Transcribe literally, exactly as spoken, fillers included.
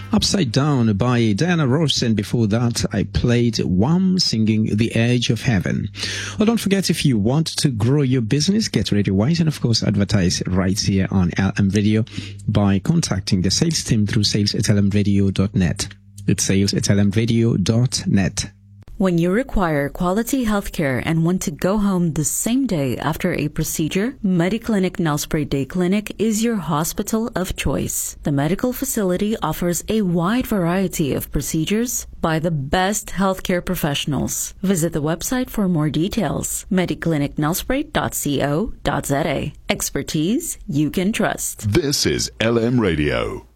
Upside Down by Diana Ross, and before that I played Wham singing The Edge of Heaven. Well, don't forget, if you want to grow your business, get Radio Wise, and of course advertise right here on L M Radio by contacting the sales team through sales at l m radio dot net. It's sales at l m radio dot net. When you require quality healthcare and want to go home the same day after a procedure, Mediclinic Nelspruit Day Clinic is your hospital of choice. The medical facility offers a wide variety of procedures by the best healthcare professionals. Visit the website for more details, mediclinic nelspruit dot co dot z a. Expertise you can trust. This is L M Radio.